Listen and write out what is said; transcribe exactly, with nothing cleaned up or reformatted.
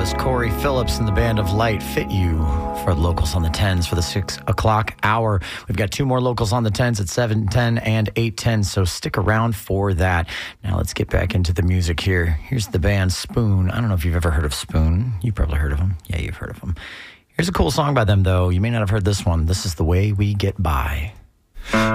does Corey Phillips and the Band of Light fit you for locals on the tens for the six o'clock hour. We've got two more locals on the tens at seven ten and eight ten, so stick around for that. Now let's get back into the music here. Here's the band Spoon. I don't know if you've ever heard of Spoon. You've probably heard of them. Yeah, you've heard of them. Here's a cool song by them, though. You may not have heard this one. This is The Way We Get By.